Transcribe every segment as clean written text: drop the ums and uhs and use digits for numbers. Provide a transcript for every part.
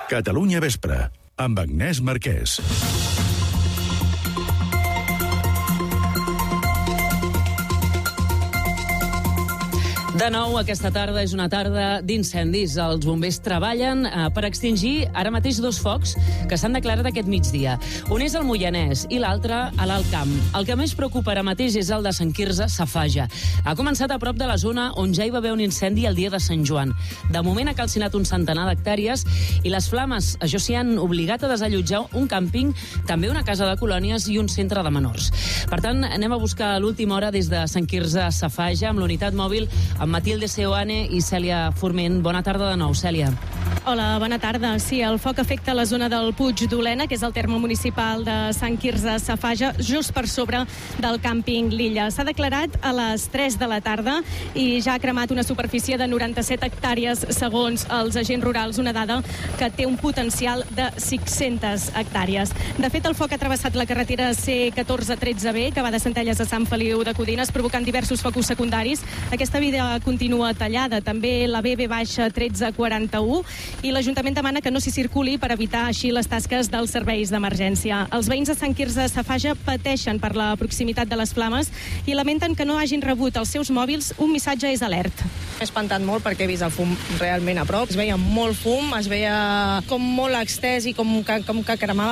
Catalunya Vespre, amb Agnès Marquès. De nou, aquesta tarda és una tarda d'incendis. Els bombers treballen per extingir ara mateix 2 focs que s'han declarat aquest migdia. Un és al Moianès i l'altre a l'Alt Camp. El que més preocupa ara mateix és el de Sant Quirze Safaja. Ha començat a prop de la zona on ja hi va haver un incendi el dia de Sant Joan. De moment ha calcinat un centenar d'hectàrees i les flames, això sí, han obligat a desallotjar un càmping, també una casa de colònies i un centre de menors. Per tant, anem a buscar a l'última hora des de Sant Quirze Safaja amb l'unitat mòbil amb Matilde Seoane i Cèlia Forment. Bona tarda de nou, Cèlia. Hola, bona tarda. Sí, el foc afecta la zona del Puig d'Olena, que és el terme municipal de Sant Quirze Safaja, just per sobre del càmping L'Illa. S'ha declarat a les 3 de la tarda i ja ha cremat una superfície de 97 hectàrees, segons els agents rurals, una dada que té un potencial de 500 hectàrees. De fet, el foc ha travessat la carretera C1413B, que va de Centelles a Sant Feliu de Codines, provocant diversos focus secundaris. Aquesta via continua tallada, també la BB-1341, i l'Ajuntament demana que no s'hi circuli per evitar així les tasques dels serveis d'emergència. Els veïns de Sant Quirze Safaja pateixen per la proximitat de les flames i lamenten que no hagin rebut als seus mòbils un missatge és alert. M'he espantat molt perquè he vist el fum realment a prop. Es veia molt fum, es veia com molt extès i com que cremava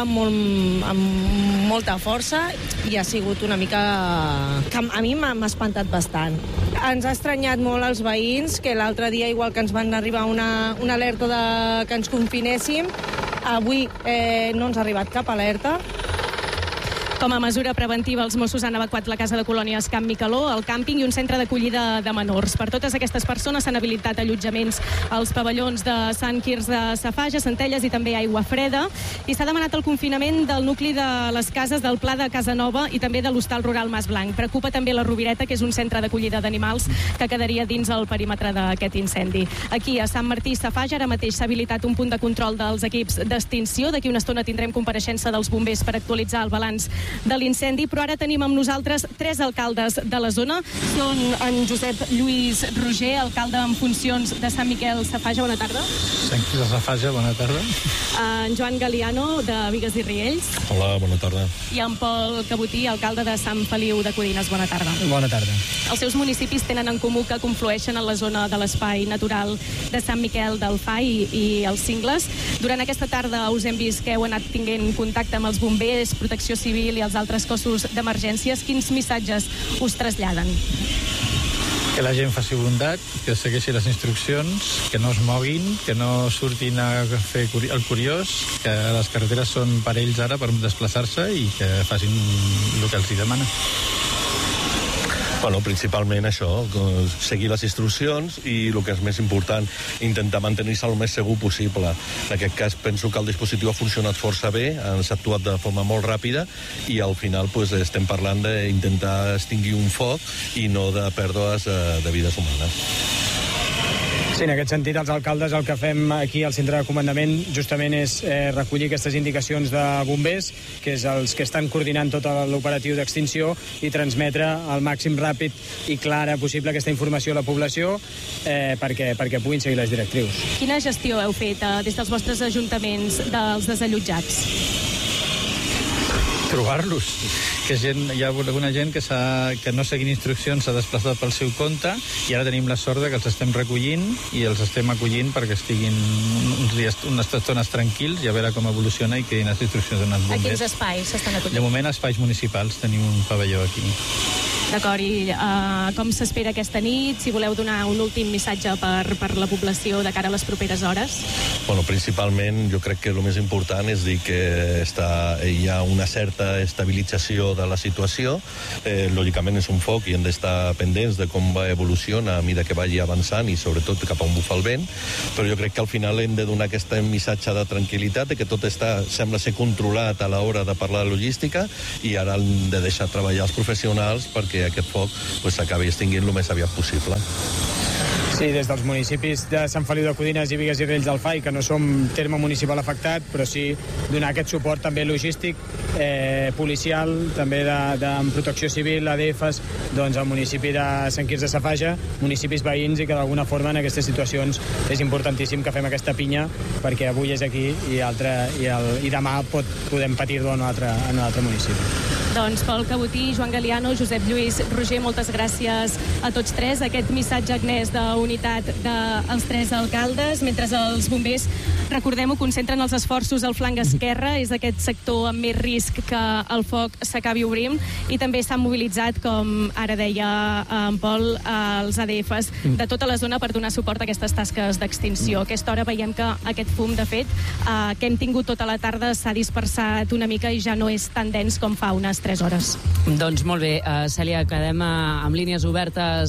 amb molta força, i ha sigut una mica que a mi m'ha espantat bastant. Ens ha estranyat molt als veïns, que l'altre dia, igual que ens van arribar una alerta que ens confinéssim, avui no ens ha arribat cap alerta. Com a mesura preventiva, els Mossos han evacuat la casa de colònies Camp Micaló, el càmping i un centre d'acollida de menors. Per totes aquestes persones s'han habilitat allotjaments als pavellons de Sant Quirze Safaja, Centelles i també Aigua Freda, i s'ha demanat el confinament del nucli de les cases del Pla de Casa Nova i també de l'Hostal Rural Mas Blanc. Preocupa també la Rovireta, que és un centre d'acollida d'animals que quedaria dins el perímetre d'aquest incendi. Aquí, a Sant Martí Safaja, ara mateix s'ha habilitat un punt de control dels equips d'extinció. D'aquí una estona tindrem compareixença dels bombers per actualitzar el balanç de l'incendi, però ara tenim amb nosaltres 3 alcaldes de la zona. Són en Josep Lluís Roger, alcalde en funcions de Sant Miquel Safaja, bona tarda. Sant Quirze Safaja, bona tarda. En Joan Galiano, de Bigues i Riells. Hola, bona tarda. I en Pol Cabotí, alcalde de Sant Feliu de Codines, bona tarda. Bona tarda. Els seus municipis tenen en comú que conflueixen en la zona de l'espai natural de Sant Miquel del Fai i els Cingles. Durant aquesta tarda us hem vist que heu anat tinguent contacte amb els bombers, Protecció Civil i els altres cossos d'emergències. Quins missatges us traslladen? Que la gent faci bondat, que segueixi les instruccions, que no es moguin, que no surtin a fer el curiós, que les carreteres són per ells ara per desplaçar-se i que facin el que els hi demana. Bueno, principalment això, seguir les instruccions i el que és més important, intentar mantenir-se el més segur possible. En aquest cas penso que el dispositiu ha funcionat força bé, s'ha actuat de forma molt ràpida i al final estem parlant d'intentar extingir un foc i no de pèrdues de vides humanes. Sí, en aquest sentit, els alcaldes el que fem aquí al centre de comandament justament és recollir aquestes indicacions de bombers, que és els que estan coordinant tot l'operatiu d'extinció, i transmetre al màxim ràpid i clara possible aquesta informació a la població perquè puguin seguir les directrius. Quina gestió heu fet des dels vostres ajuntaments dels desallotjats? Trobar-los. Hi ha alguna gent que no seguint instruccions s'ha desplaçat pel seu compte i ara tenim la sort que els estem recollint i els estem acollint perquè estiguin uns dies, unes estones tranquils i a veure com evoluciona i quines instruccions donen els bombers. A quins espais s'estan acollint? De moment, espais municipals. Tenim un pavelló aquí. D'acord, i com s'espera aquesta nit? Si voleu donar un últim missatge per la població de cara a les properes hores? Bueno, principalment jo crec que el més important és dir que hi ha una certa estabilització de la situació. Lògicament és un foc i hem d'estar pendents de com va evolucionar a mesura que vagi avançant i sobretot cap a on bufa el vent, però jo crec que al final hem de donar aquest missatge de tranquil·litat, de que tot sembla ser controlat a l'hora de parlar de logística i ara hem de deixar treballar els professionals perquè aquest foc s'acabi extinguint el més aviat possible. Sí, des dels municipis de Sant Feliu de Codines i Bigues i Riells del FAI, que no som terme municipal afectat, però sí donar aquest suport també logístic, policial, també amb protecció civil, ADFs, doncs al municipi de Sant Quirze Safaja, municipis veïns, i que d'alguna forma en aquestes situacions és importantíssim que fem aquesta pinya, perquè avui és aquí i demà podem patir-ho en un altre municipi. Doncs Pol Cabotí, Joan Galiano, Josep Lluís, Roger, moltes gràcies a tots tres. Aquest missatge, Agnès, d'unitat dels tres alcaldes, mentre els bombers, recordem-ho, concentren els esforços al flanc esquerre, és aquest sector amb més risc que el foc s'acabi obrint, i també s'han mobilitzat, com ara deia en Pol, els ADFs de tota la zona per donar suport a aquestes tasques d'extinció. A aquesta hora veiem que aquest fum, de fet, que hem tingut tota la tarda, s'ha dispersat una mica i ja no és tan dens com fa unes 3 hores. Doncs molt bé, Cèlia, quedem amb línies obertes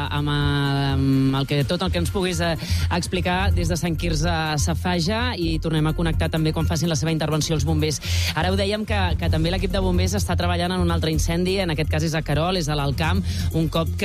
amb tot el que ens puguis explicar des de Sant Quirze Safaja, i tornem a connectar també quan facin la seva intervenció els bombers. Ara ho dèiem que també l'equip de bombers està treballant en un altre incendi, en aquest cas és a Querol, és a l'Alt Camp, un foc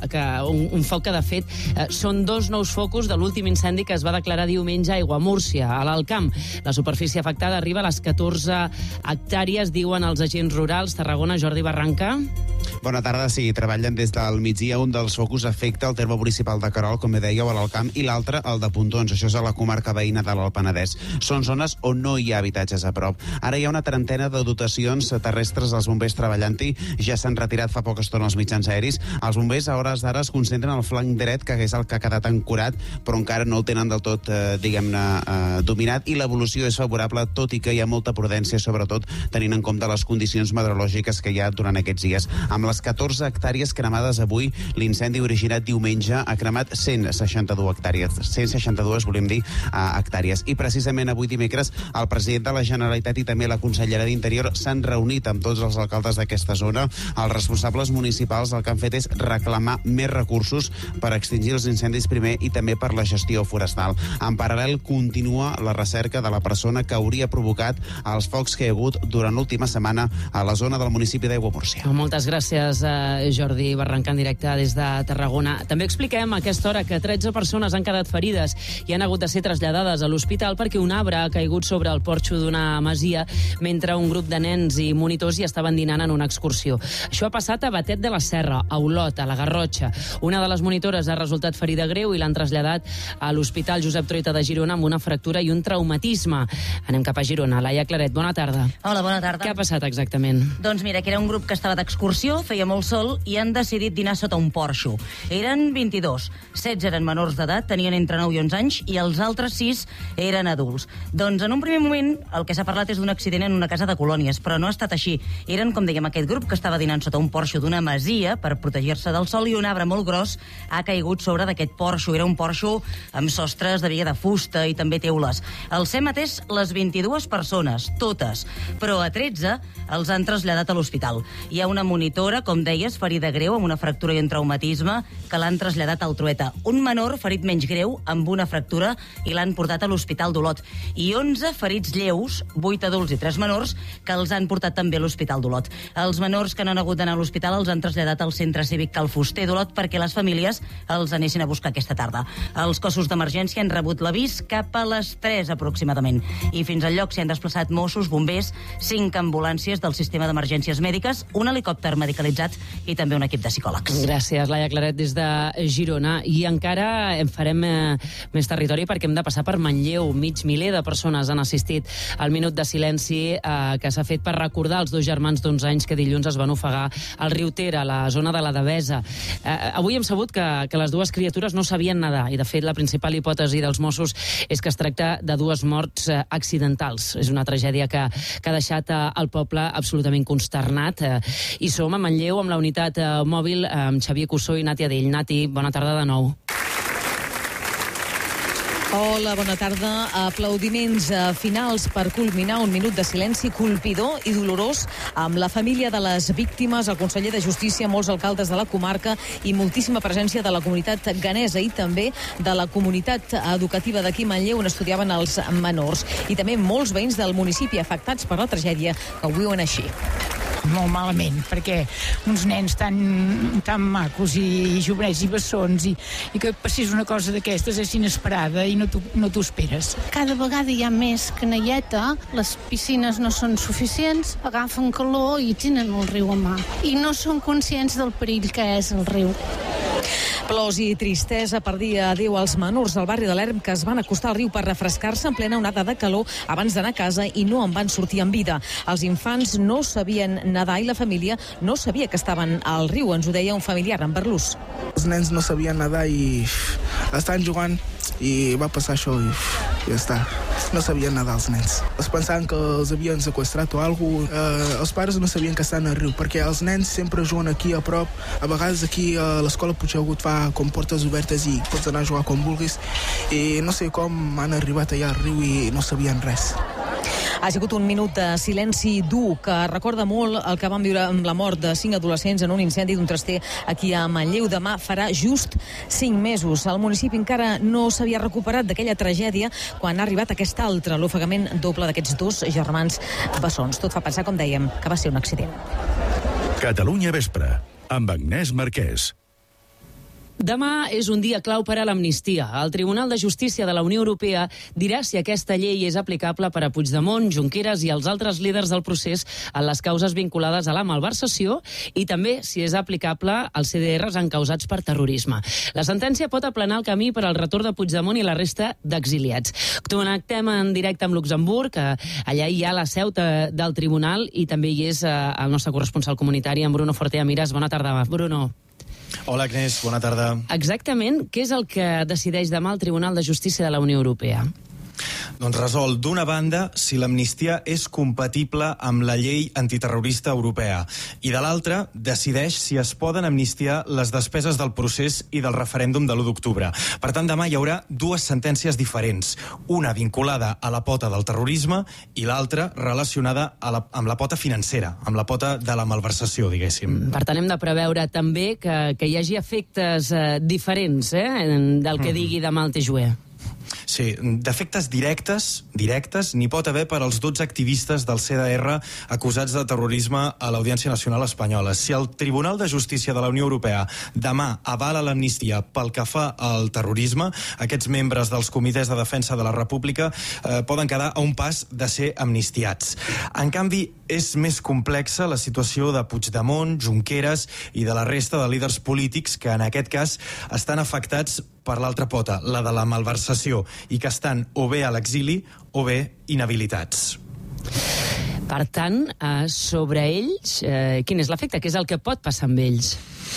que de fet són 2 nous focus de l'últim incendi que es va declarar diumenge a Aiguamúrcia, a l'Alt Camp. La superfície afectada arriba a les 14 hectàrees, diuen els agents rurals. Tarragona, Jordi Barranca. Bona tarda, sí, treballen des del migdia. Un dels focus afecta el terme municipal de Querol, com dèieu, a l'Alt Camp, i l'altre, el de Pontons. Això és a la comarca veïna de l'Alt Penedès. Són zones on no hi ha habitatges a prop. Ara hi ha una trentena de dotacions terrestres dels bombers treballant-hi. Ja s'han retirat fa poca estona els mitjans aeris. Els bombers a hores d'ara es concentren al flanc dret, que és el que ha quedat ancorat, però encara no el tenen del tot, dominat, i l'evolució és favorable, tot i que hi ha molta prudència, sobretot tenint en compte les condicions meteorològiques que hi ha durant aquests dies. Amb les 14 hectàrees cremades avui, l'incendi originat diumenge ha cremat 162 hectàrees. 162, volem dir, hectàrees. I precisament avui dimecres el president de la Generalitat i també la consellera d'Interior s'han reunit amb tots els alcaldes d'aquesta zona. Els responsables municipals el que han fet és reclamar més recursos per extingir els incendis primer i també per la gestió forestal. En paral·lel, continua la recerca de la persona que hauria provocat els focs que hi ha hagut durant l'última setmana a la zona del municipi d'Aiguamúrcia. Moltes gràcies, Jordi Barranca, en directe des de Tarragona. També expliquem a aquesta hora que 13 persones han quedat ferides i han hagut de ser traslladades a l'hospital perquè un arbre ha caigut sobre el porxo d'una masia mentre un grup de nens i monitors hi estaven dinant en una excursió. Això ha passat a Batet de la Serra, a Olot, a la Garrotxa. Una de les monitores ha resultat ferida greu i l'han traslladat a l'Hospital Josep Trueta de Girona amb una fractura i un traumatisme. Anem cap a Girona. Laia Claret, bona tarda. Hola, bona tarda. Què ha passat exactament? Doncs mira, que era un grup que estava d'excursió, feia molt sol i han decidit dinar sota un porxo. Eren 22, 16 eren menors d'edat, tenien entre 9 i 11 anys, i els altres 6 eren adults. Doncs en un primer moment el que s'ha parlat és d'un accident en una casa de colònies, però no ha estat així. Eren, com dèiem, aquest grup que estava dinant sota un porxo d'una masia per protegir-se del sol, i un arbre molt gros ha caigut sobre d'aquest porxo. Era un porxo amb sostres de biga de fusta i també teules. El SEM ha atès les 22 persones, totes, però a 13 els han traslladat a l'hospital. Hi ha una monitora, com deies, ferida greu, amb una fractura i un traumatisme, que l'han traslladat al Trueta. Un menor ferit menys greu, amb una fractura, i l'han portat a l'Hospital d'Olot. I 11 ferits lleus, 8 adults i 3 menors, que els han portat també a l'Hospital d'Olot. Els menors que no han hagut d'anar a l'hospital els han traslladat al Centre Cívic Cal Fuster d'Olot perquè les famílies els anessin a buscar aquesta tarda. Els cossos d'emergència han rebut l'avís cap a les 3 aproximadament. I fins al lloc s'hi han desplaçat Mossos, bombers, 5 ambulàncies del sistema d'emergències mèdiques, un helicòpter medicalitzat i també un equip de psicòlegs. Gràcies, Laia Claret, des de Girona. I encara en farem més territori perquè hem de passar per Manlleu. Mig miler de persones han assistit al minut de silenci que s'ha fet per recordar els 2 germans d'11 anys que dilluns es van ofegar al riu Ter, a la zona de la Devesa. Avui hem sabut que les 2 criatures no sabien nedar i, de fet, la principal hipòtesi dels Mossos és que es tracta de 2 morts accidentals. És una tragèdia que ha deixat el poble absolutament consternat. I som a Manlleu amb la unitat mòbil amb Xavier Cussó i Nati Adell. Nati, bona tarda de nou. Hola, bona tarda. Aplaudiments finals per culminar un minut de silenci colpidor i dolorós amb la família de les víctimes, el conseller de Justícia, molts alcaldes de la comarca i moltíssima presència de la comunitat ghanesa i també de la comunitat educativa d'aquí a Manlleu on estudiaven els menors. I també molts veïns del municipi afectats per la tragèdia que ho viuen així. molt malament, perquè uns nens tan macos i jovenets i bessons i que passés una cosa d'aquestes és inesperada i no t'ho esperes. Cada vegada hi ha més canalleta, les piscines no són suficients, agafen calor i tenen el riu a mà. I no són conscients del perill que és el riu. Plors i tristesa per dir adéu als menors del barri de l'Erm que es van acostar al riu per refrescar-se en plena onada de calor abans d'anar a casa i no en van sortir amb vida. Els infants no sabien nedar i la família no sabia que estaven al riu, ens ho deia un familiar en Berlús. Els nens no sabien nedar i estaven jugant i va passar això i ja està. No sabien nedar els nens. Es pensaven que els havien sequestrat o alguna cosa. Els pares no sabien que estaven al riu, perquè els nens sempre juguen aquí a prop. A vegades aquí a l'escola Puigdegut fa com portes obertes i pots anar a jugar com vulguis. I no sé com han arribat allà al riu i no sabien res. Ha sigut un minut de silenci dur que recorda molt el que vam viure amb la mort de 5 adolescents en un incendi d'un traster aquí a Manlleu. Demà farà just 5 mesos. El municipi encara no s'havia recuperat d'aquella tragèdia quan ha arribat aquest altre, l'ofegament doble d'aquests dos germans bessons. Tot fa pensar, com dèiem, que va ser un accident. Catalunya Vespre, amb Agnès Marquès. Demà és un dia clau per a l'amnistia. El Tribunal de Justícia de la Unió Europea dirà si aquesta llei és aplicable per a Puigdemont, Junqueras i els altres líders del procés en les causes vinculades a la malversació i també si és aplicable als CDRs encausats per terrorisme. La sentència pot aplanar el camí per al retorn de Puigdemont i la resta d'exiliats. Connectem en directe amb Luxemburg, allà hi ha la seu del Tribunal i també hi és el nostre corresponsal comunitari, en Bruno Fortea Miras. Bona tarda, Bruno. Hola, Agnès, bona tarda. Exactament, què és el que decideix demà el Tribunal de Justícia de la Unió Europea? Doncs resol, d'una banda, si l'amnistia és compatible amb la llei antiterrorista europea i de l'altra, decideix si es poden amnistiar les despeses del procés i del referèndum de l'1 d'octubre. Per tant, demà hi haurà dues sentències diferents, una vinculada a la pota del terrorisme i l'altra relacionada amb la pota financera, amb la pota de la malversació, diguéssim. Per tant, hem de preveure també que hi hagi efectes diferents del que digui demà el TJUE. Sí, d'efectes directes n'hi pot haver per als 12 activistes del CDR acusats de terrorisme a l'Audiència Nacional Espanyola. Si el Tribunal de Justícia de la Unió Europea demà avala l'amnistia pel que fa al terrorisme, aquests membres dels comitès de defensa de la República poden quedar a un pas de ser amnistiats. En canvi, és més complexa la situació de Puigdemont, Junqueras i de la resta de líders polítics que en aquest cas estan afectats per l'altra pota, la de la malversació, i que estan o bé a l'exili o bé inhabilitats. Per tant, sobre ells, quin és l'efecte? Què és el que pot passar amb ells?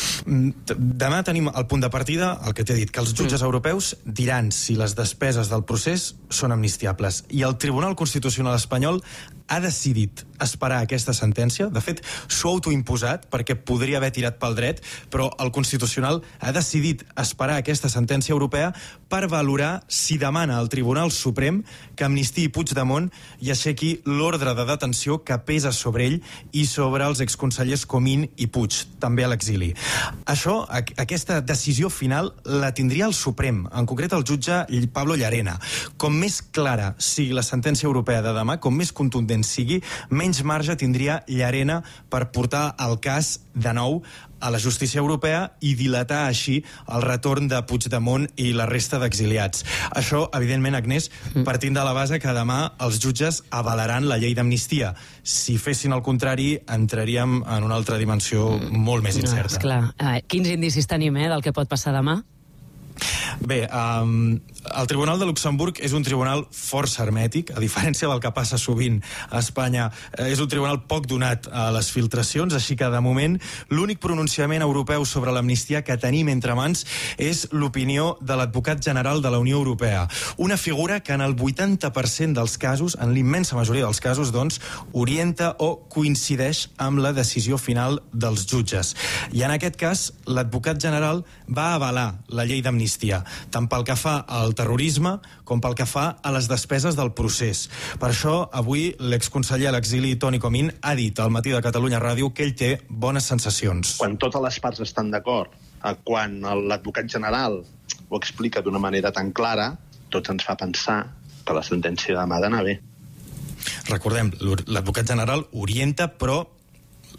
Demà tenim el punt de partida, el que t'he dit, que els jutges europeus diran si les despeses del procés són amnistiables. I el Tribunal Constitucional espanyol ha decidit esperar aquesta sentència. De fet, s'ho ha autoimposat perquè podria haver tirat pel dret, però el Constitucional ha decidit esperar aquesta sentència europea per valorar si demana al Tribunal Suprem que amnistiï Puigdemont i aixequi l'ordre de detenció que pesa sobre ell i sobre els exconsellers Comín i Puig, també a l'exili. Això, aquesta decisió final la tindria el Suprem, en concret el jutge Pablo Llarena. Com més clara sigui la sentència europea de demà, com més contundent sigui, menys marge tindria Llarena per portar el cas de nou a la justícia europea i dilatar així el retorn de Puigdemont i la resta d'exiliats. Això, evidentment, Agnès, partint de la base que demà els jutges avalaran la llei d'amnistia. Si fessin el contrari, entraríem en una altra dimensió molt més incerta. Esclar. Quins indicis tenim del que pot passar demà? Bé, el Tribunal de Luxemburg és un tribunal força hermètic, a diferència del que passa sovint a Espanya. És un tribunal poc donat a les filtracions, així que, de moment, l'únic pronunciament europeu sobre l'amnistia que tenim entre mans és l'opinió de l'advocat general de la Unió Europea. Una figura que en el 80% dels casos, en l'immensa majoria dels casos, doncs, orienta o coincideix amb la decisió final dels jutges. I en aquest cas, l'advocat general va avalar la llei d'amnistia, tant pel que fa al terrorisme com pel que fa a les despeses del procés. Per això, avui, l'exconseller a l'exili Toni Comín ha dit al Matí de Catalunya Ràdio que ell té bones sensacions. Quan totes les parts estan d'acord, quan l'advocat general ho explica d'una manera tan clara, tot ens fa pensar que la sentència demà ha d'anar bé. Recordem, l'advocat general orienta, però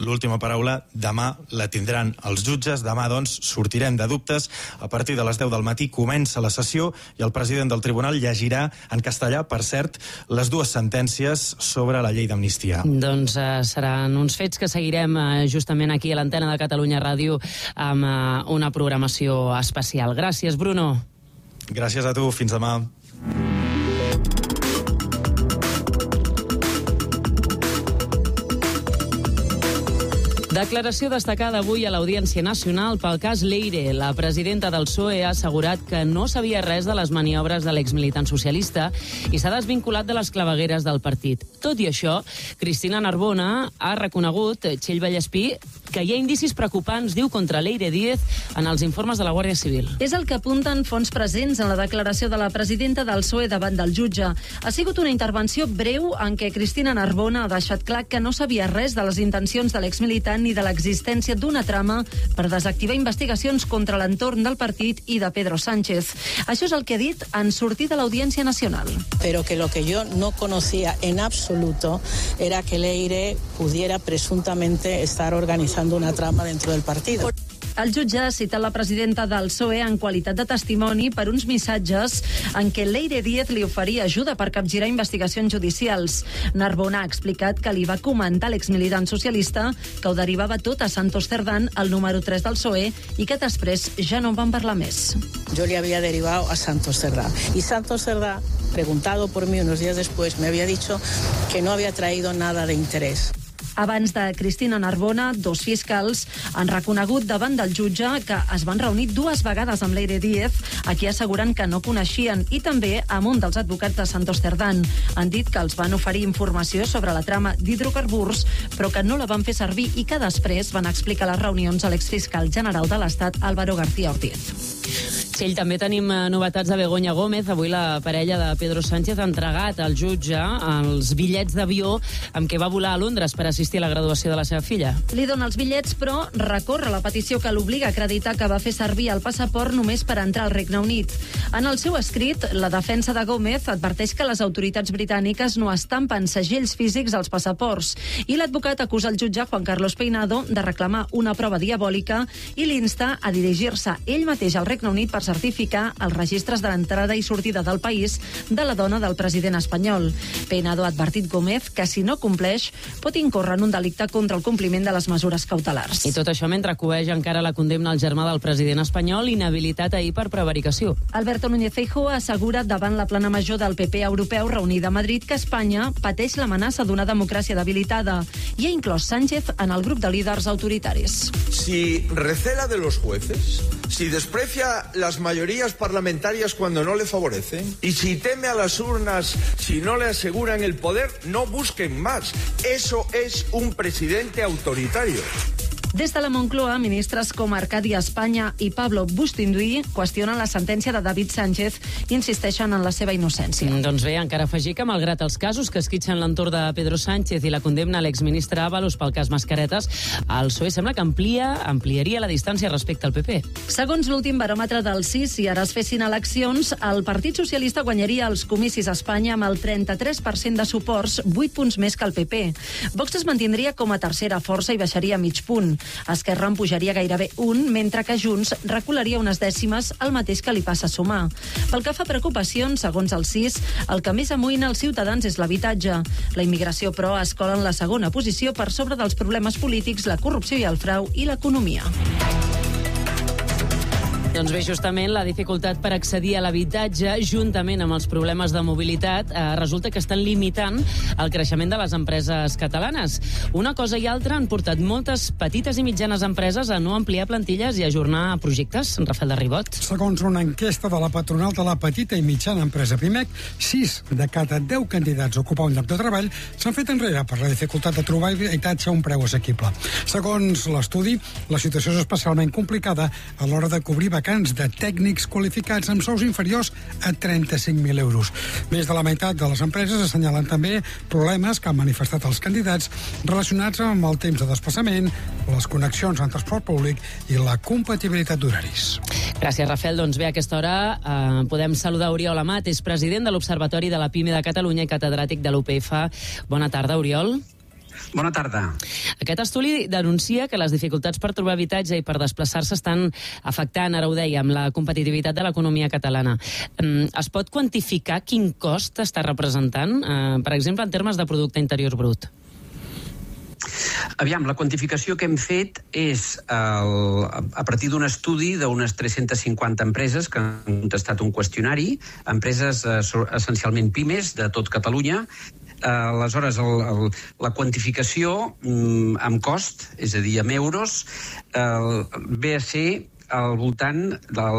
l'última paraula demà la tindran els jutges. Demà, doncs, sortirem de dubtes. A partir de les 10 del matí comença la sessió i el president del tribunal llegirà en castellà, per cert, les dues sentències sobre la llei d'amnistia. Doncs seran uns fets que seguirem justament aquí a l'antena de Catalunya Ràdio amb una programació especial. Gràcies, Bruno. Gràcies a tu. Fins demà. Declaració destacada avui a l'Audiència Nacional pel cas Leire. La presidenta del PSOE ha assegurat que no sabia res de les maniobres de l'exmilitant socialista i s'ha desvinculat de les clavegueres del partit. Tot i això, Cristina Narbona ha reconegut, Txell Vallespí, que hi ha indicis preocupants, diu, contra Leire Díez en els informes de la Guàrdia Civil. És el que apunten fonts presents en la declaració de la presidenta del PSOE davant del jutge. Ha sigut una intervenció breu en què Cristina Narbona ha deixat clar que no sabia res de les intencions de l'exmilitant ni de l'existència d'una trama per desactivar investigacions contra l'entorn del partit i de Pedro Sánchez. Això és el que ha dit en sortir de l'Audiència Nacional. Pero que lo que yo no conocía en absoluto era que Leire pudiera presuntamente estar organizando una trama dentro del partido. El jutge ha citat la presidenta del PSOE en qualitat de testimoni per uns missatges en què Leire Díez li oferia ajuda per capgirar investigacions judicials. Narbona ha explicat que li va comentar l'exmilitant socialista que ho derivava tot a Santos Cerdán, el número 3 del PSOE, i que després ja no en van parlar més. Yo le había derivado a Santos Cerdán. Y Santos Cerdán, preguntado por mí unos días después, me había dicho que no había traído nada de interés. Abans de Cristina Narbona, dos fiscals han reconegut davant del jutge que es van reunir 2 vegades amb Leire Díez, a qui asseguren que no coneixien, i també amb un dels advocats de Santos Cerdán. Han dit que els van oferir informació sobre la trama d'hidrocarburs, però que no la van fer servir i que després van explicar les reunions a l'exfiscal general de l'Estat, Álvaro García Ortiz. Txell, també tenim novetats de Begoña Gómez. Avui la parella de Pedro Sánchez ha entregat al jutge els bitllets d'avió amb què va volar a Londres per assistir a la graduació de la seva filla. Li dona els bitllets, però recorre la petició que l'obliga a acreditar que va fer servir el passaport només per entrar al Regne Unit. En el seu escrit, la defensa de Gómez adverteix que les autoritats britàniques no estampen segells físics als passaports i l'advocat acusa el jutge Juan Carlos Peinado de reclamar una prova diabòlica i l'insta a dirigir-se ell mateix al Regne Unit per certificar els registres de l'entrada i sortida del país de la dona del president espanyol. Peinado ha advertit Gómez que si no compleix pot incórrer en un delicte contra el compliment de les mesures cautelars. I tot això mentre coeix encara la condemna al germà del president espanyol, inhabilitat ahir per prevaricació. Alberto Núñez Feijóo ha assegurat davant la plana major del PP europeu reunida a Madrid que Espanya pateix l'amenaça d'una democràcia debilitada i ha inclòs Sánchez en el grup de líders autoritaris. Si recela de los jueces, si desprecia las mayorías parlamentarias cuando no le favorecen y si teme a las urnas si no le aseguran el poder, no busquen más. Eso es un presidente autoritario. Des de la Moncloa, ministres com Arcadi Espanya i Pablo Bustinduy qüestionen la sentència de David Sánchez i insisteixen en la seva innocència. Doncs bé, encara afegir que malgrat els casos que esquitxen l'entorn de Pedro Sánchez i la condemna a l'exministre Ábalos pel cas Mascaretes, el PSOE sembla que ampliaria la distància respecte al PP. Segons l'últim baròmetre del CIS, si ara es fessin eleccions, el Partit Socialista guanyaria els comicis a Espanya amb el 33% de suports, 8 punts més que el PP. Vox es mantindria com a tercera força i baixaria mig punt. Esquerra en pujaria gairebé 1, mentre que Junts recularia unes dècimes, el mateix que li passa a Sumar. Pel que fa a preocupacions, segons el CIS, el que més amoïna els ciutadans és l'habitatge. La immigració, però, es cola en la segona posició per sobre dels problemes polítics, la corrupció i el frau i l'economia. Doncs bé, justament la dificultat per accedir a l'habitatge, juntament amb els problemes de mobilitat, resulta que estan limitant el creixement de les empreses catalanes. Una cosa i altra han portat moltes petites i mitjanes empreses a no ampliar plantilles i ajornar projectes. Rafael de Ribot. Segons una enquesta de la patronal de la petita i mitjana empresa Pimec, 6 de cada 10 candidats a ocupar un lloc de treball s'han fet enrere per la dificultat de trobar habitatge a un preu assequible. Segons l'estudi, la situació és especialment complicada a l'hora de cobrir vacants de tècnics qualificats amb sous inferiors a 35.000 euros. Més de la meitat de les empreses assenyalen també problemes que han manifestat els candidats relacionats amb el temps de desplaçament, les connexions en transport públic i la compatibilitat d'horaris. Gràcies, Rafael. Doncs bé, a aquesta hora podem saludar Oriol Amat, és president de l'Observatori de la PIME de Catalunya i catedràtic de l'UPF. Bona tarda, Oriol. Bona tarda. Aquest estudi denuncia que les dificultats per trobar habitatge i per desplaçar-se estan afectant, ara ho dèiem, la competitivitat de l'economia catalana. Es pot quantificar quin cost està representant, per exemple, en termes de producte interior brut? Aviam, la quantificació que hem fet és a partir d'un estudi d'unes 350 empreses que han contestat un qüestionari, empreses essencialment pimes de tot Catalunya. Aleshores, la quantificació amb cost, és a dir, amb euros, ve a ser al voltant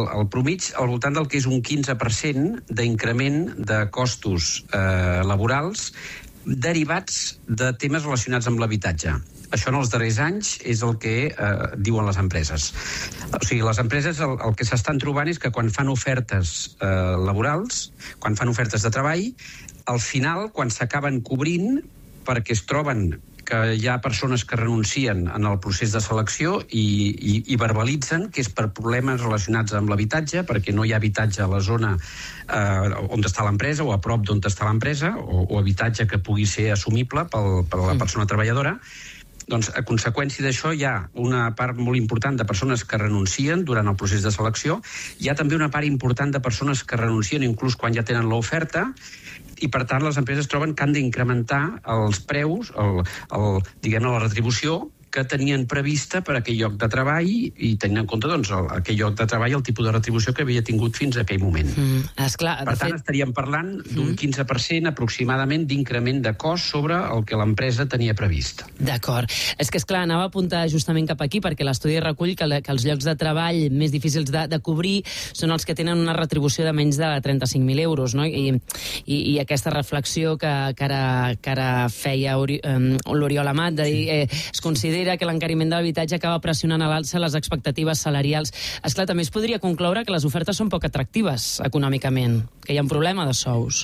del que és un 15% d'increment de costos laborals derivats de temes relacionats amb l'habitatge. Això en els darrers anys és el que diuen les empreses. O sigui, les empreses el que s'estan trobant és que quan fan ofertes laborals, quan fan ofertes de treball, al final, quan s'acaben cobrint, perquè es troben que hi ha persones que renuncien en el procés de selecció i verbalitzen que és per problemes relacionats amb l'habitatge, perquè no hi ha habitatge a la zona on està l'empresa o a prop d'on està l'empresa, o habitatge que pugui ser assumible per la persona treballadora. Doncs, a conseqüència d'això, hi ha una part molt important de persones que renuncien durant el procés de selecció. Hi ha també una part important de persones que renuncien inclús quan ja tenen l'oferta, i, per tant, les empreses troben que han d'incrementar els preus, diguem-ne, la retribució que tenien prevista per a aquell lloc de treball i tenint en compte, doncs, aquell lloc de treball, el tipus de retribució que havia tingut fins a aquell moment. Per tant, estaríem parlant d'un 15% aproximadament d'increment de cost sobre el que l'empresa tenia previst. D'acord. És que, esclar, anava a apuntar justament cap aquí, perquè l'estudi recull que els llocs de treball més difícils de cobrir són els que tenen una retribució de menys de 35.000 euros, no? I aquesta reflexió que ara feia l'Oriol Amat, de dir, es considera que l'encariment de l'habitatge acaba pressionant a l'alça les expectatives salarials. Esclar, també es podria concloure que les ofertes són poc atractives econòmicament, que hi ha un problema de sous.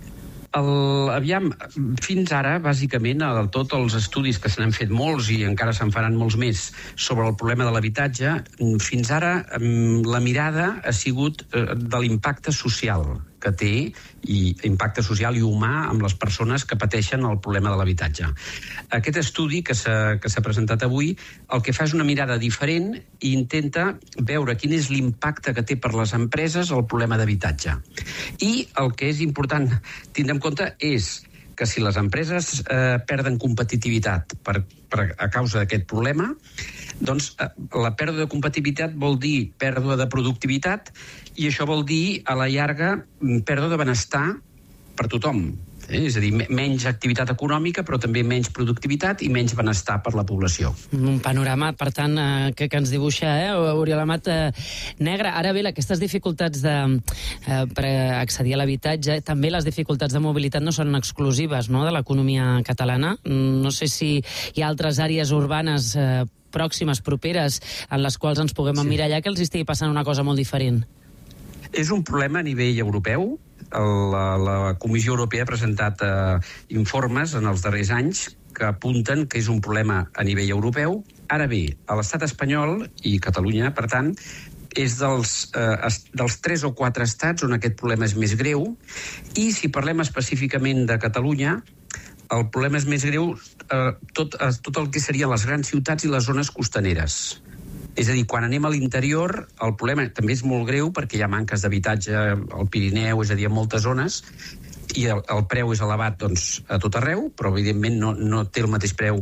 Aviam, fins ara, bàsicament, tots els estudis que se n'han fet molts i encara se'n faran molts més sobre el problema de l'habitatge, fins ara la mirada ha sigut de l'impacte social que té, i impacte social i humà amb les persones que pateixen el problema de l'habitatge. Aquest estudi que s'ha presentat avui el que fa és una mirada diferent i intenta veure quin és l'impacte que té per les empreses el problema d'habitatge. I el que és important tindre en compte és que si les empreses perden competitivitat a causa d'aquest problema, doncs la pèrdua de competitivitat vol dir pèrdua de productivitat i això vol dir, a la llarga, pèrdua de benestar per tothom. És a dir, menys activitat econòmica, però també menys productivitat i menys benestar per la població. Un panorama, per tant, que ens dibuixa, Oriol Amat, negre. Ara bé, aquestes dificultats per accedir a l'habitatge, també les dificultats de mobilitat no són exclusives, no?, de l'economia catalana. No sé si hi ha altres àrees urbanes pròximes, properes, en les quals ens puguem emmirallar que els estigui passant una cosa molt diferent. És un problema a nivell europeu. La Comissió Europea ha presentat informes en els darrers anys que apunten que és un problema a nivell europeu. Ara bé, a l'estat espanyol, i Catalunya, per tant, és dels 3 o 4 estats on aquest problema és més greu, i si parlem específicament de Catalunya, el problema és més greu tot el que serien les grans ciutats i les zones costaneres. És a dir, quan anem a l'interior, el problema també és molt greu perquè hi ha manques d'habitatge al Pirineu, és a dir, en moltes zones, i el preu és elevat, doncs, a tot arreu, però evidentment no té el mateix preu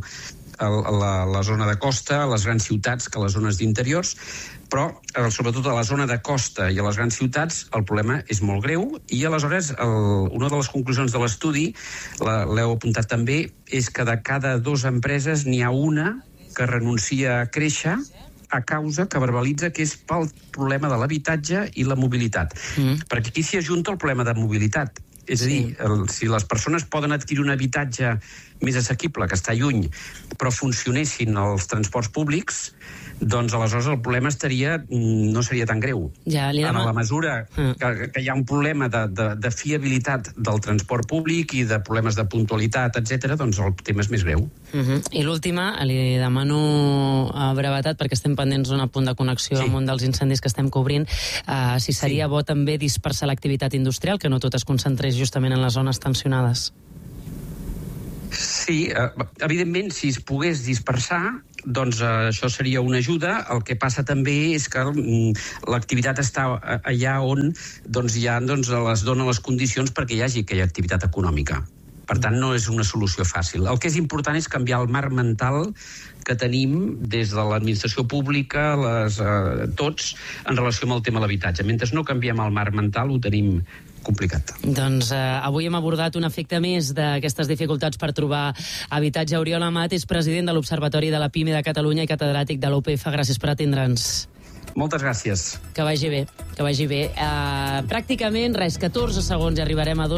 la zona de costa, a les grans ciutats, que a les zones d'interiors, però sobretot a la zona de costa i a les grans ciutats el problema és molt greu, i aleshores una de les conclusions de l'estudi, l'heu apuntat també, és que de cada 2 empreses n'hi ha una que renuncia a créixer a causa que verbalitza que és pel problema de l'habitatge i la mobilitat. Perquè aquí s'hi ajunta el problema de mobilitat. És a dir, si les persones poden adquirir un habitatge més assequible, que està lluny, però funcionessin els transports públics, doncs aleshores el problema no seria tan greu. En la mesura que hi ha un problema de fiabilitat del transport públic i de problemes de puntualitat, etc., doncs el tema és més greu. I l'última, li demano a brevetat, perquè estem pendents d'un punt de connexió amb un dels incendis que estem cobrint, si seria bo també dispersar l'activitat industrial, que no tot es concentrés justament en les zones tensionades. Sí, Sí, evidentment, si es pogués dispersar, doncs això seria una ajuda. El que passa també és que l'activitat està allà on ja es donen les condicions perquè hi hagi aquella activitat econòmica. Per tant, no és una solució fàcil. El que és important és canviar el marc mental que tenim des de l'administració pública, tots, en relació amb el tema de l'habitatge. Mentre no canviem el marc mental, ho tenim complicat. Doncs avui hem abordat un efecte més d'aquestes dificultats per trobar habitatge. Oriol Amat és president de l'Observatori de la PIME de Catalunya i catedràtic de l'UPF. Gràcies per atendre'ns. Moltes gràcies. Que vagi bé, que vagi bé. Pràcticament, 14 segons i arribarem a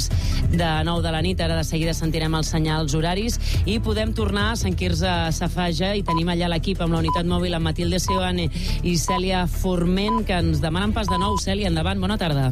8:45 de la nit. Ara de seguida sentirem els senyals horaris i podem tornar a Sant Quirze Safaja i tenim allà l'equip amb la unitat mòbil amb Matilde Seoane i Cèlia Forment, que ens demanen pas de nou. Cèlia, endavant, bona tarda.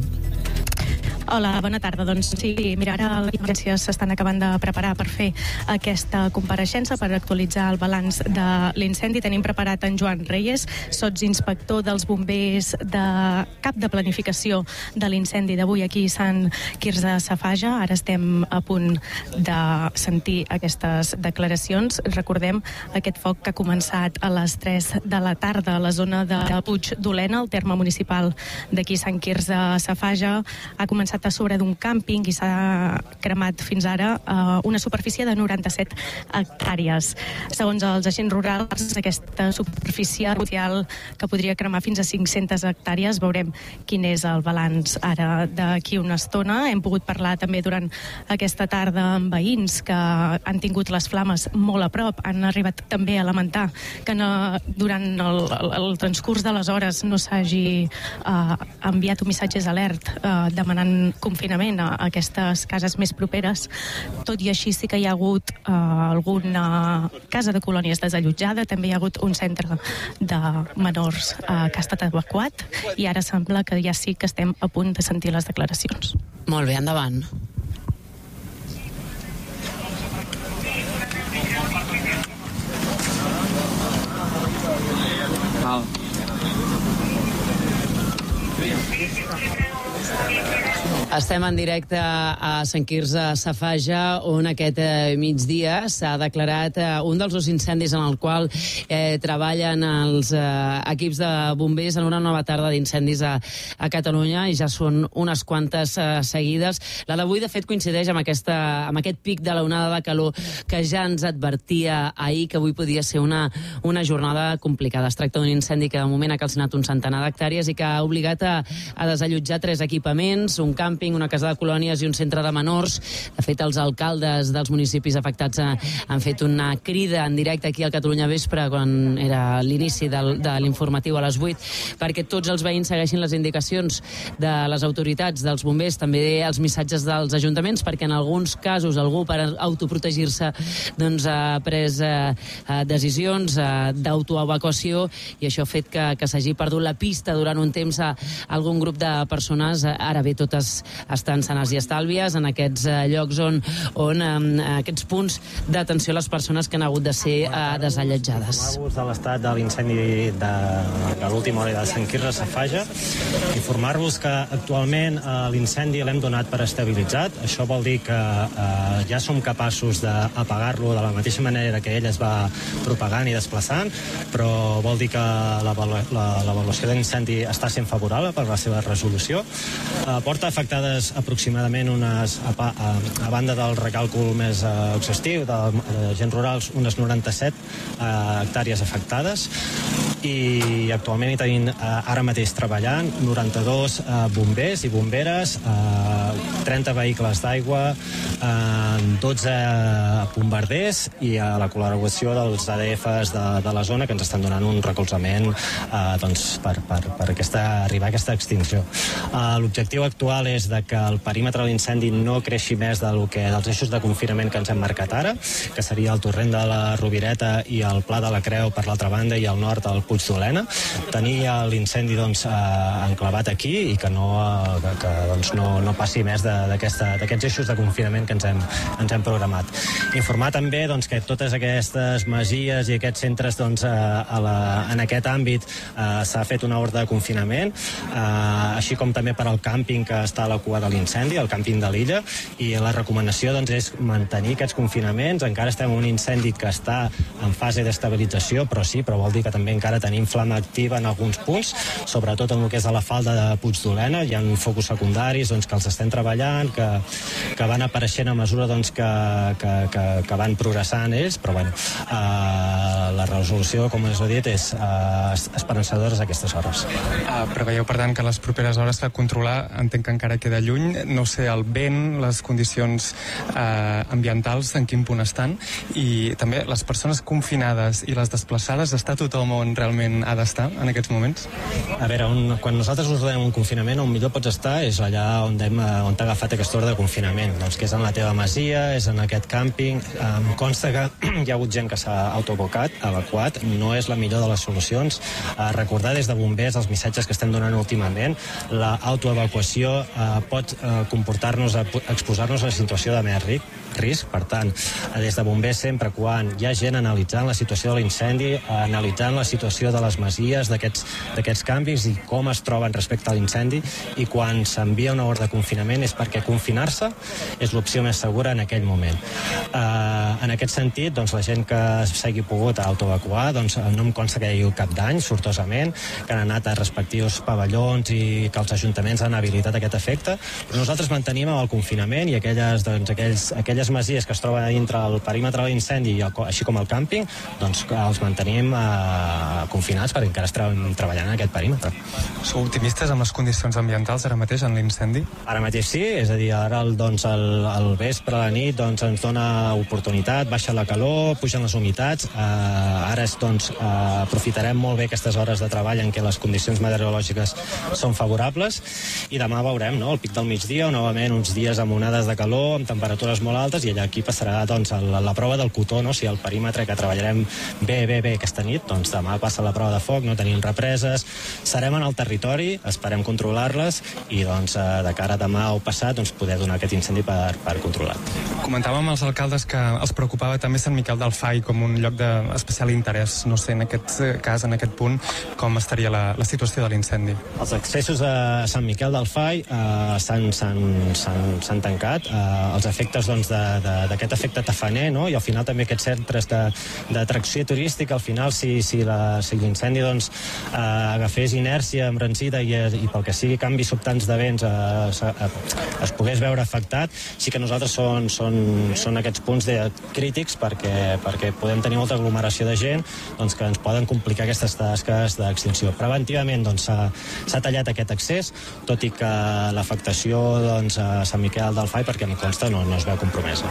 Hola, bona tarda. Doncs sí, mira, ara les agències s'estan acabant de preparar per fer aquesta compareixença, per actualitzar el balanç de l'incendi. Tenim preparat en Joan Reyes, sotsinspector dels bombers de cap de planificació de l'incendi d'avui aquí a Sant Quirze Safaja. Ara estem a punt de sentir aquestes declaracions. Recordem aquest foc que ha començat a les 3 de la tarda a la zona de Puig d'Olena, el terme municipal d'aquí Sant Quirze Safaja. Ha començat a sobre d'un càmping i s'ha cremat fins ara una superfície de 97 hectàrees. Segons els agents rurals, aquesta superfície potencial que podria cremar fins a 500 hectàrees. Veurem quin és el balanç ara d'aquí una estona. Hem pogut parlar també durant aquesta tarda amb veïns que han tingut les flames molt a prop. Han arribat també a lamentar que durant el transcurs de les hores no s'hagi enviat un missatge alert demanant confinament a aquestes cases més properes. Tot i així sí que hi ha hagut alguna casa de colònies desallotjada, també hi ha hagut un centre de menors que ha estat evacuat i ara sembla que ja sí que estem a punt de sentir les declaracions. Molt bé, endavant. Estem en directe a Sant Quirze Safaja, on aquest migdia s'ha declarat un dels dos incendis en el qual treballen els equips de bombers en una nova tarda d'incendis a Catalunya, i ja són unes quantes seguides. La d'avui, de fet, coincideix amb aquest pic de l'onada de calor que ja ens advertia ahir que avui podia ser una jornada complicada. Es tracta d'un incendi que de moment ha calcinat un centenar d'hectàrees i que ha obligat a desallotjar 3 equipaments, un camping, una casa de colònies i un centre de menors. De fet, els alcaldes dels municipis afectats han fet una crida en directe aquí al Catalunya Vespre, quan era l'inici de l'informatiu a les 8, perquè tots els veïns segueixin les indicacions de les autoritats, dels bombers, també els missatges dels ajuntaments, perquè en alguns casos algú, per autoprotegir-se, doncs ha pres decisions d'autoevacuació, i això ha fet que s'hagi perdut la pista durant un temps a algun grup de persones. Ara bé, totes estan sanes i estàlvies en aquests llocs on aquests punts d'atenció a les persones que han hagut de ser desallotjades. De l'estat de l'incendi de l'última hora de Sant Quirze Safaja, informar-vos que actualment l'incendi l'hem donat per estabilitzat. Això vol dir que ja som capaços d'apagar-lo de la mateixa manera que ell es va propagant i desplaçant, però vol dir que l'avaluació de l'incendi està sent favorable per la seva resolució. Porta afectades aproximadament a banda del recàlcul més exhaustiu d'agents rurals, unes 97 hectàrees afectades, i actualment hi tenim ara mateix treballant 92 bombers i bomberes, 30 vehicles d'aigua, 12 bombarders i la col·laboració dels ADFs de la zona, que ens estan donant un recolzament per arribar a aquesta extinció. L'objectiu actual és que el perímetre de l'incendi no creixi més dels eixos de confinament que ens hem marcat ara, que seria el torrent de la Rovireta i el Pla de la Creu per l'altra banda i al nord el Puig d'Olena, tenir l'incendi enclavat aquí i que no passi més d'aquests eixos de confinament que ens hem programat. Informar també que totes aquestes masies i aquests centres en aquest àmbit s'ha fet una ordre de confinament, així com també per al càmping que està a la cua de l'incendi, el càmping de l'illa, i la recomanació és mantenir aquests confinaments. Encara estem en un incendi que està en fase d'estabilització, però vol dir que també encara tenim flama activa en alguns punts, sobretot en el que és a la falda de Puig d'Olena. Hi ha focus secundaris que els estem treballant, que van apareixent a mesura que van progressant ells, però la resolució, com us he dit, és esperançadora a aquestes hores. Preveieu, per tant, que les properes hores de controlar, entenc que encara queda lluny, no sé, el vent, les condicions ambientals, en quin punt estan, i també les persones confinades i les desplaçades, està tothom on realment ha d'estar en aquests moments? A veure, quan nosaltres us donem un confinament, on millor pots estar és allà on t'ha agafat aquesta ordre de confinament, que és en la teva masia, és en aquest càmping. Em consta que hi ha hagut gent que s'ha evacuat, no és la millor de les solucions. Recordar des de bombers els missatges que estem donant últimament, l'autoevacuació pot comportar-nos a exposar-nos a una situació de més risc. Per tant, des de bombers sempre, quan hi ha gent analitzant la situació de l'incendi, analitzant la situació de les masies d'aquests càmpings i com es troben respecte a l'incendi, i quan s'envia una ordre de confinament és perquè confinar-se és l'opció més segura en aquell moment. En aquest sentit, la gent que s'hagi pogut autoevacuar, no em consta que hi hagi cap dany, sortosament, que han anat a respectius pavellons i que els ajuntaments han habilitat aquest efecte, però nosaltres mantenim el confinament i aquelles masies que es troben dintre el perímetre de l'incendi, així com el càmping, els mantenim confinats perquè encara estem treballant en aquest perímetre. Sou optimistes amb les condicions ambientals ara mateix en l'incendi? Ara mateix sí, és a dir, ara el vespre, a la nit, ens dona oportunitat, baixa la calor, pugen les humitats, ara aprofitarem molt bé aquestes hores de treball en què les condicions meteorològiques són favorables, i demà veurem el pic del migdia, o novament uns dies amb onades de calor, amb temperatures molt altes, i allà aquí passarà la prova del cotó, si el perímetre que treballarem bé aquesta nit, demà passa la prova de foc, no tenim represes, serem en el territori, esperem controlar-les, i de cara a demà o passat poder donar aquest incendi per controlar. Comentàvem als alcaldes que els preocupava també Sant Miquel del Fai com un lloc d'especial interès. No sé, en aquest cas, en aquest punt, com estaria la situació de l'incendi? Els accessos a Sant Miquel del Fai s'han tancat. Els efectes d'aquest efecte tafaner, i al final també aquests centres d'atracció turística, al final si l'incendi agafés inèrcia, embranzida, i pel que sigui canvis sobtants de vents es pogués veure afectat, sí que nosaltres són aquests punts crítics perquè podem tenir molta aglomeració de gent que ens poden complicar aquestes tasques d'extinció. Preventivament s'ha tallat aquest accés, tot i que l'afectació a Sant Miquel del Fai, perquè em consta, no es veu compromesa.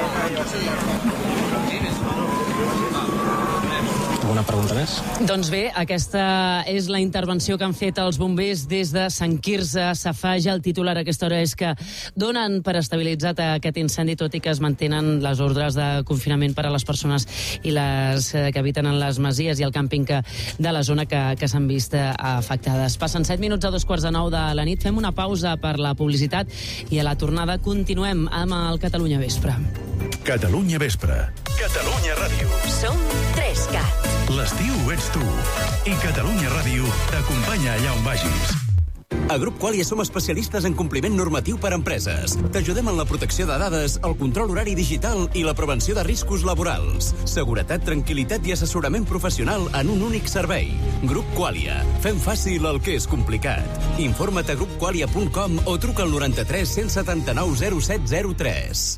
Alguna pregunta més? Doncs bé, aquesta és la intervenció que han fet els bombers des de Sant Quirze Safaja. El titular a aquesta hora és que donen per estabilitzat aquest incendi, tot i que es mantenen les ordres de confinament per a les persones i les que habiten en les masies i el càmping de la zona que s'han vist afectades. Passen 7 minuts a 9:15 de la nit. Fem una pausa per la publicitat i a la tornada continuem amb el Catalunya Vespre. Catalunya Vespre. Catalunya Ràdio. Som 3CAT. L'estiu ets tu. I Catalunya Ràdio t'acompanya allà on vagis. A Grup Qualia som especialistes en compliment normatiu per a empreses. T'ajudem en la protecció de dades, el control horari digital i la prevenció de riscos laborals. Seguretat, tranquil·litat i assessorament professional en un únic servei. Grup Qualia. Fem fàcil el que és complicat. Informa't a grupqualia.com o truca al 93 179 0703.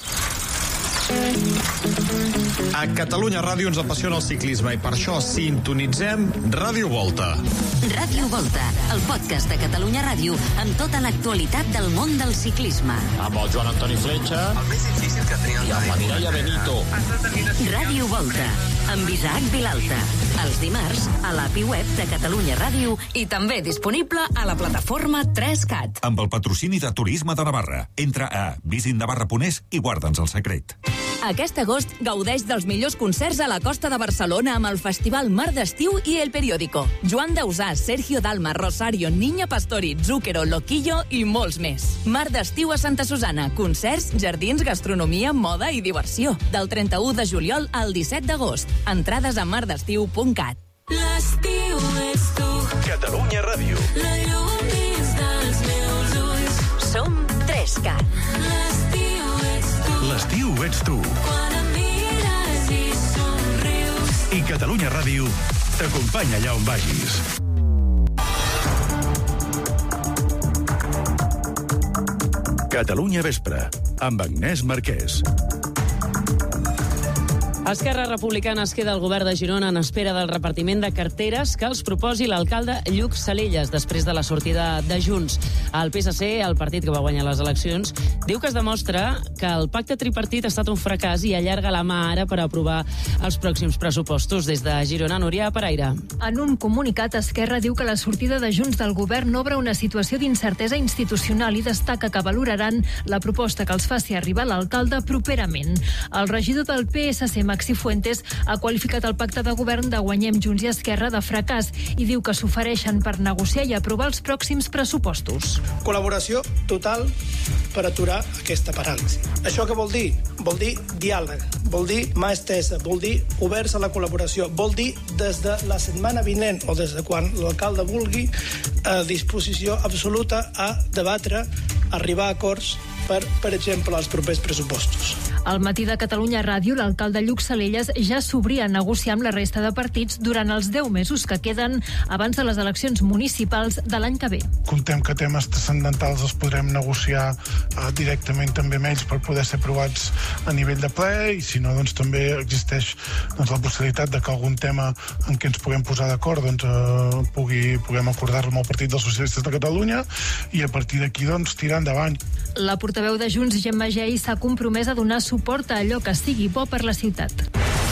A Catalunya Ràdio ens apassiona el ciclisme i per això sintonitzem Ràdio Volta. Ràdio Volta, el podcast de Catalunya Ràdio amb tota l'actualitat del món del ciclisme. Amb el Joan Antoni Fletxa, el més difícil que tenia i amb la Mireia Benito. Ràdio Volta, amb Isaac Vilalta. Els dimarts a l'API web de Catalunya Ràdio i també disponible a la plataforma 3CAT. Amb el patrocini de Turisme de Navarra. Entra a visinnavarra.es i guarda'ns el secret. Aquest agost gaudeix dels millors concerts a la costa de Barcelona amb el Festival Mar d'Estiu i El Periódico. Joan Dausà, Sergio Dalma, Rosario, Niña Pastori, Zúquero, Loquillo i molts més. Mar d'Estiu a Santa Susana. Concerts, jardins, gastronomia, moda i diversió. Del 31 de juliol al 17 d'agost. Entrades a mardestiu.cat. L'estiu ets tu. Catalunya Ràdio. La llum dins dels meus ulls. Som 3CAT. L'estiu ets tu. Quan em mires i somrius. I Catalunya Ràdio t'acompanya allà on vagis. Catalunya Vespre, amb Agnès Marquès. Esquerra Republicana es queda al govern de Girona en espera del repartiment de carteres que els proposi l'alcalde Lluc Salelles després de la sortida de Junts. El PSC, el partit que va guanyar les eleccions, diu que es demostra que el pacte tripartit ha estat un fracàs i allarga la mà ara per aprovar els pròxims pressupostos. Des de Girona, Núria Paraire. En un comunicat, Esquerra diu que la sortida de Junts del govern obre una situació d'incertesa institucional i destaca que valoraran la proposta que els faci arribar l'alcalde properament. El regidor del PSC, Maxi Fuentes, ha qualificat el pacte de govern de Guanyem Junts i Esquerra de fracàs i diu que s'ofereixen per negociar i aprovar els pròxims pressupostos. Col·laboració total per aturar aquesta paràlisi. Això què vol dir? Vol dir diàleg, vol dir mà estesa, vol dir oberts a la col·laboració, vol dir des de la setmana vinent o des de quan l'alcalde vulgui, a disposició absoluta a debatre, arribar a acords per exemple, els propers pressupostos. Al matí de Catalunya Ràdio, l'alcalde Lluc Salelles ja s'obria a negociar amb la resta de partits durant els 10 mesos que queden abans de les eleccions municipals de l'any que ve. Contem que temes transcendentals els podrem negociar directament també amb ells per poder ser aprovats a nivell de ple i si no, doncs també existeix la possibilitat de que algun tema en què ens puguem posar d'acord puguem acordar-lo amb el Partit dels Socialistes de Catalunya i a partir d'aquí doncs tirar endavant. La portaveu de Junts, Gemma Gei, s'ha compromès a donar suport a allò que sigui bo per la ciutat.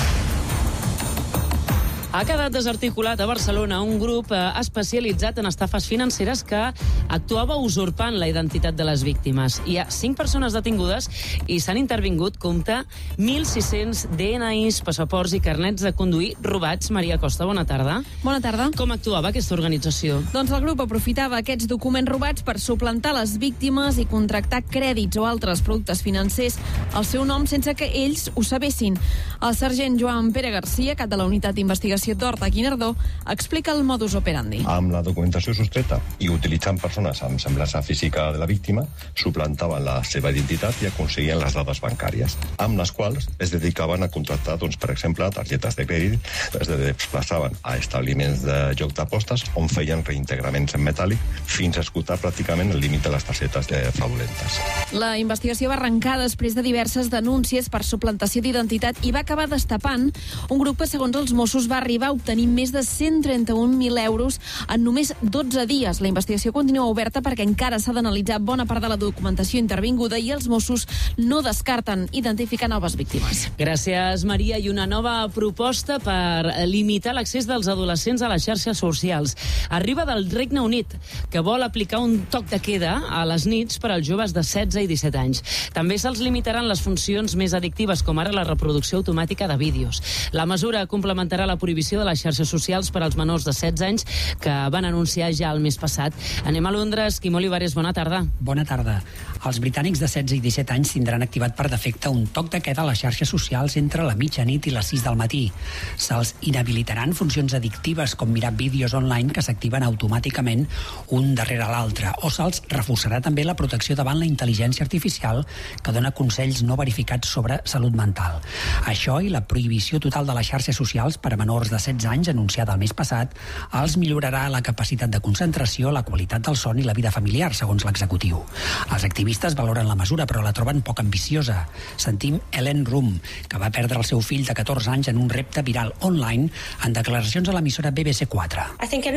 Ha quedat desarticulat a Barcelona un grup especialitzat en estafes financeres que actuava usurpant la identitat de les víctimes. Hi ha 5 persones detingudes i s'han intervingut, compta, 1.600 DNIs, passaports i carnets de conduir robats. Maria Costa, bona tarda. Bona tarda. Com actuava aquesta organització? Doncs el grup aprofitava aquests documents robats per suplantar les víctimes i contractar crèdits o altres productes financers al seu nom sense que ells ho sabessin. El sergent Joan Pere Garcia, cap de la unitat d'investigació d'Hort a Guinardó, explica el modus operandi. Amb la documentació sostreta i utilitzant persones amb semblança física de la víctima, suplantaven la seva identitat i aconseguien les dades bancàries, amb les quals es dedicaven a contractar, doncs, per exemple, targetes de crèdit, es desplaçaven a establiments de joc d'apostes on feien reintegraments en metàl·lic fins a esgotar pràcticament el límit de les targetes fraudulentes. La investigació va arrencar després de diverses denúncies per suplantació d'identitat i va acabar destapant un grup que, segons els Mossos, va arribar a obtenir més de 131.000 euros en només 12 dies. La investigació continua oberta perquè encara s'ha d'analitzar bona part de la documentació intervinguda i els Mossos no descarten identificar noves víctimes. Gràcies, Maria. I una nova proposta per limitar l'accés dels adolescents a les xarxes socials. Arriba del Regne Unit, que vol aplicar un toc de queda a les nits per als joves de 16 i 17 anys. També se'ls limitaran les funcions més addictives, com ara la reproducció automàtica de vídeos. La mesura complementarà la prohibició de les xarxes socials per als menors de 16 anys que van anunciar ja el mes passat. Anem a Londres. Quim Olivares, bona tarda. Bona tarda. Els britànics de 16 i 17 anys tindran activat per defecte un toc de queda a les xarxes socials entre la mitjanit i les 6 del matí. Se'ls inhabilitaran funcions addictives com mirar vídeos online que s'activen automàticament un darrere l'altre, o se'ls reforçarà també la protecció davant la intel·ligència artificial que dona consells no verificats sobre salut mental. Això i la prohibició total de les xarxes socials per a menors de 16 anys, anunciada el mes passat, els millorarà la capacitat de concentració, la qualitat del son i la vida familiar, segons l'executiu. Els activistes valoren la mesura, però la troben poc ambiciosa. Sentim Ellen Rum, que va perdre el seu fill de 14 anys en un repte viral online, en declaracions a l'emissora BBC4.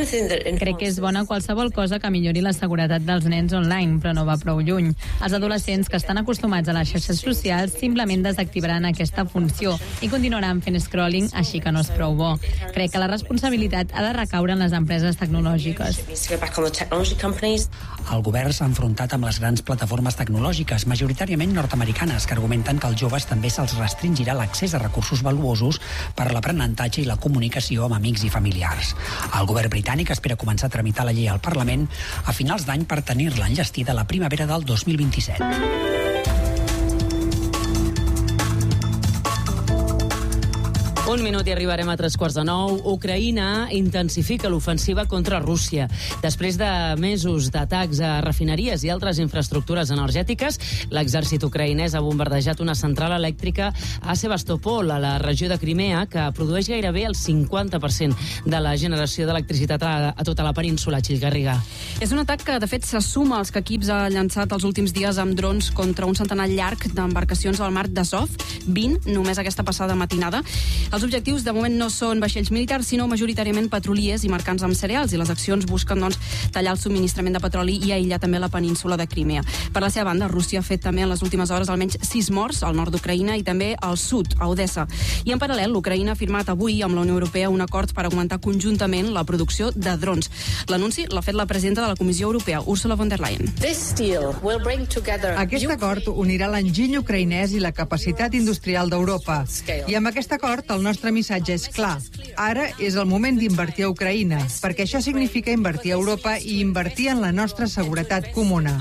Crec que és bona qualsevol cosa que millori la seguretat dels nens online, però no va prou lluny. Els adolescents que estan acostumats a les xarxes socials simplement desactivaran aquesta funció i continuaran fent scrolling, així que no és prou bo. Crec que la responsabilitat ha de recaure en les empreses tecnològiques. El govern s'ha enfrontat amb les grans plataformes tecnològiques, majoritàriament nord-americanes, que argumenten que als joves també se'ls restringirà l'accés a recursos valuosos per l'aprenentatge i la comunicació amb amics i familiars. El govern britànic espera començar a tramitar la llei al Parlament a finals d'any per tenir-la enllestida a la primavera del 2027. Un minut i arribarem a 8:45. Ucraïna intensifica l'ofensiva contra Rússia. Després de mesos d'atacs a refineries i altres infraestructures energètiques, l'exèrcit ucraïnès ha bombardejat una central elèctrica a Sebastopol, a la regió de Crimea, que produeix gairebé el 50% de la generació d'electricitat a tota la península. Txell Garriga. És un atac que, de fet, se suma als que equips ha llançat els últims dies amb drons contra un centenar llarg d'embarcacions al mar d'Azov, 20 només aquesta passada matinada. Els objectius, de moment, no són vaixells militars, sinó majoritàriament petroliers i mercants amb cereals, i les accions busquen, doncs, tallar el subministrament de petroli i aïllar també la península de Crimea. Per la seva banda, Rússia ha fet també en les últimes hores almenys 6 morts al nord d'Ucraïna i també al sud, a Odessa. I en paral·lel, l'Ucraïna ha firmat avui amb la Unió Europea un acord per augmentar conjuntament la producció de drons. L'anunci l'ha fet la presidenta de la Comissió Europea, Ursula von der Leyen. Aquest acord unirà l'enginy ucraïnès i la capacitat industrial d'Europa. I amb aquest acord, el nostre missatge és clar. Ara és el moment d'invertir a Ucraïna, perquè això significa invertir a Europa i invertir en la nostra seguretat comuna.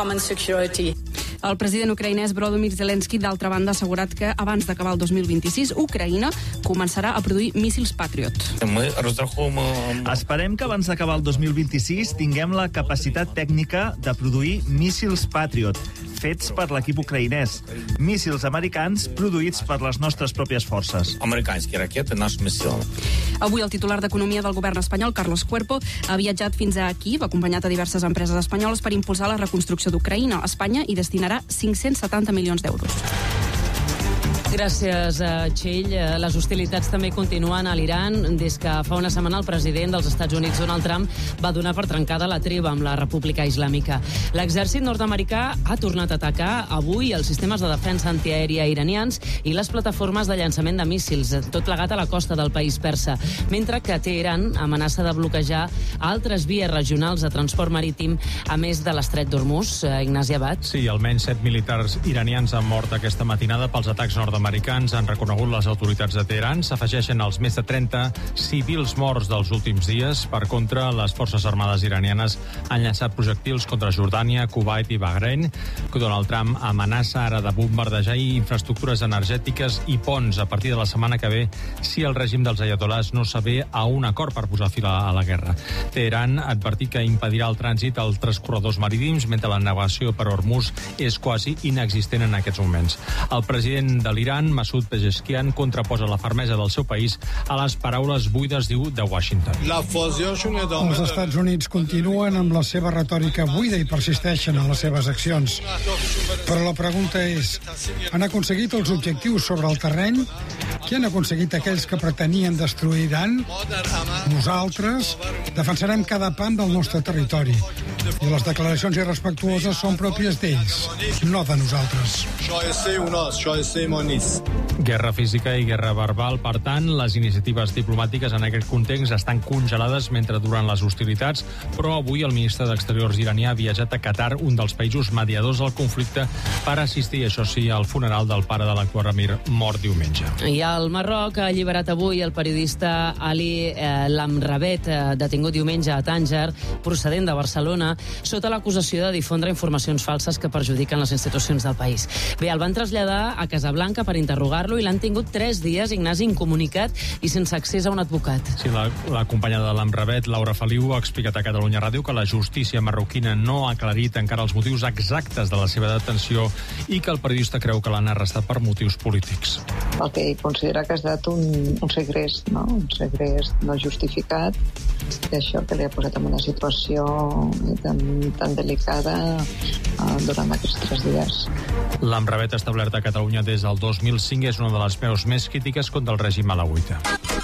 El president ucraïnès Volodymyr Zelensky, d'altra banda, ha assegurat que abans d'acabar el 2026, Ucraïna començarà a produir míssils Patriot. Esperem que abans d'acabar el 2026 tinguem la capacitat tècnica de produir míssils Patriot, fets per l'equip ucraïnès. Míssils americans produïts per les nostres pròpies forces. Avui el titular d'Economia del govern espanyol, Carlos Cuerpo, ha viatjat fins a Kíev, acompanyat a diverses empreses espanyoles per impulsar la reconstrucció d'Ucraïna. Espanya hi destinarà 570 milions d'euros. Gràcies, Txell. Les hostilitats també continuen a l'Iran des que fa una setmana el president dels Estats Units, Donald Trump, va donar per trencada la treva amb la República Islàmica. L'exèrcit nord-americà ha tornat a atacar avui els sistemes de defensa antiaèria iranians i les plataformes de llançament de míssils, tot plegat a la costa del país persa, mentre que Teheran amenaça de bloquejar altres vies regionals de transport marítim, a més de l'estret d'Hormuz. Ignasi Abad. Sí, almenys 7 militars iranians han mort aquesta matinada pels atacs nord-americans, han reconegut les autoritats de Teheran. S'afegeixen els més de 30 civils morts dels últims dies. Per contra, les forces armades iranianes han llançat projectils contra Jordània, Kuwait i Bahrein. Donald Trump amenaça ara de bombardejar infraestructures energètiques i ponts a partir de la setmana que ve si el règim dels ayatolás no s'avé a un acord per posar fi a la guerra. Teheran ha advertit que impedirà el trànsit als 3 corredors marítims, mentre la navegació per Hormuz és quasi inexistent en aquests moments. El president de l'Iran, Masoud Pezeshkian, contraposa la fermesa del seu país a les paraules buides, diu, de Washington. Els Estats Units continuen amb la seva retòrica buida i persisteixen en les seves accions. Però la pregunta és, han aconseguit els objectius sobre el terreny? Què han aconseguit aquells que pretenien destruir Iran? Nosaltres defensarem cada pam del nostre territori. I les declaracions irrespectuoses són pròpies d'ells, no de nosaltres. Guerra física i guerra verbal. Per tant, les iniciatives diplomàtiques en aquest context estan congelades mentre duren les hostilitats, però avui el ministre d'Exteriors iranià ha viatjat a Qatar, un dels països mediadors del conflicte, per assistir, això sí, al funeral del pare de l'actual emir mort diumenge. I el Marroc ha alliberat avui el periodista Ali Lamrabet, detingut diumenge a Tànger, procedent de Barcelona, sota l'acusació de difondre informacions falses que perjudiquen les institucions del país. Bé, el van traslladar a Casablanca per interrogar-lo i l'han tingut 3 dies, Ignasi, incomunicat i sense accés a un advocat. Sí, la companya de l'Amravet, Laura Feliu, ha explicat a Catalunya Ràdio que la justícia marroquina no ha aclarit encara els motius exactes de la seva detenció i que el periodista creu que l'han arrestat per motius polítics. El que considera que ha estat un segrest, no? Un segrest no justificat, i això que li ha posat en una situació tan delicada durant aquests 3 dies. L'Amravet, establert a Catalunya des del 2005, és una de les veus més crítiques contra el règim alauita.